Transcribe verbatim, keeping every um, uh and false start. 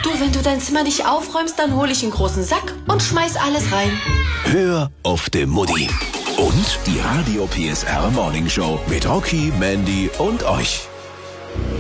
Du, wenn du dein Zimmer nicht aufräumst, dann hole ich einen großen Sack und schmeiß alles rein. Hör auf de Mutti. Und die Radio P S R Morning Show mit Rocky, Mandy und euch.